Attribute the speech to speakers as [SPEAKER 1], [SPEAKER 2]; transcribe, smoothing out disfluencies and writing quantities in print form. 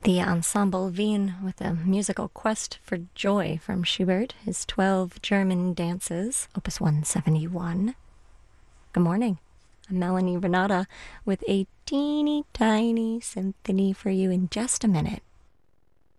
[SPEAKER 1] The Ensemble Wien with a musical quest for joy from Schubert, his 12 German dances, Opus 171. Good morning. I'm Melanie Renata with a teeny tiny symphony for you in just a minute.